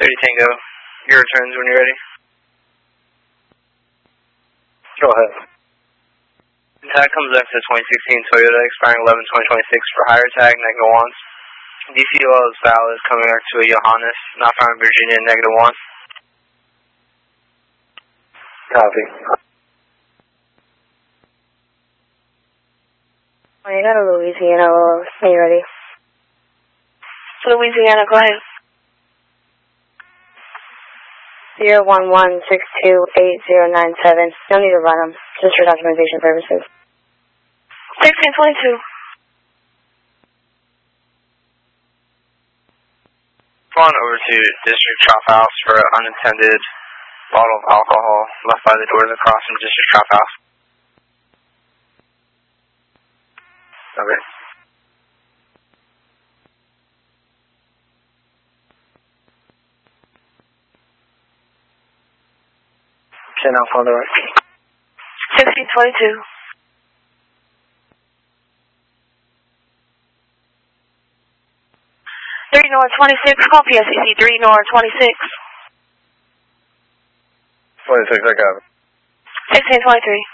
30 Tango, your returns when you're ready. Go ahead. Tag comes back to 2016 Toyota expiring 11/2026 for hire tag, -1. DCL is valid, coming back to a Johannes, not found in Virginia, -1. Copy. You got a Louisiana, are you ready? Louisiana, go ahead. 011628097. You'll need to run them, just for documentation purposes. 1622. On over to District Chop House for an unattended bottle of alcohol left by the doors across from District Chop House. Okay. Chin off on the right. 1622. Three North 26, call PSCC 3 North 26. 26, I got it. 1623.